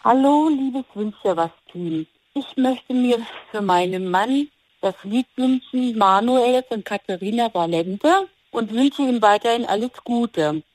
Hallo, liebes Wünsche-was-Team. Ich möchte mir für meinen Mann das Lied wünschen, Manuel von Katharina Valente, und wünsche ihm weiterhin alles Gute.